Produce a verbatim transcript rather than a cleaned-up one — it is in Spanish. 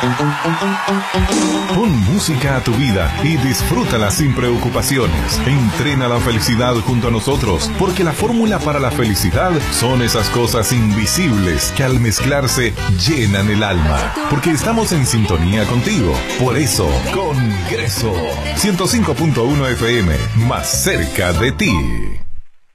Pon música a tu vida y disfrútala sin preocupaciones. Entrena la felicidad junto a nosotros, porque la fórmula para la felicidad son esas cosas invisibles que al mezclarse llenan el alma. Porque estamos en sintonía contigo. Por eso, Congreso ciento cinco punto uno F M, más cerca de ti.